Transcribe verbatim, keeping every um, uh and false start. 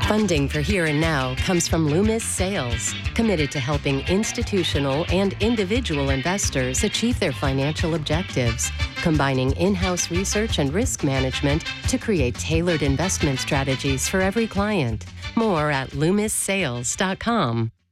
Funding for Here and Now comes from Loomis Sales, committed to helping institutional and individual investors achieve their financial objectives, combining in-house research and risk management to create tailored investment strategies for every client. More at loomis sales dot com.